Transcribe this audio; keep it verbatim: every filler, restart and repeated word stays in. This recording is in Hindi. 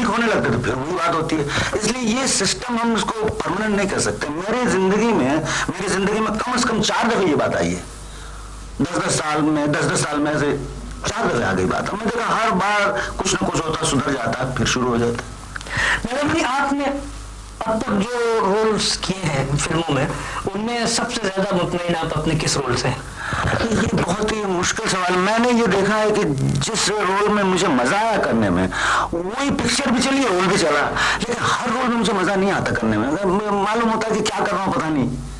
होने लगते तो फिर वही बात होती है। इसलिए ये सिस्टम हम इसको परमानेंट नहीं कर सकते। मेरी जिंदगी में मेरी जिंदगी में कम से कम चार दफे ये बात आई है, दस दस साल में दस दस साल में से चार दफे आ गई बात। हमने देखा हर बार कुछ ना कुछ होता, सुधर जाता, फिर शुरू हो जाता। मैडम जी, आपने अब तक जो रोल्स किए हैं फिल्मों में, उनमें सबसे ज्यादा मुतमईन आप अपने किस रोल से? ये बहुत ही मुश्किल सवाल। मैंने ये देखा है कि जिस रोल में मुझे मजा आया करने में, वही पिक्चर भी चली, रोल भी चला, लेकिन हर रोल में मुझे मजा नहीं आता करने में। मालूम होता है कि क्या कर रहा हूँ, पता नहीं।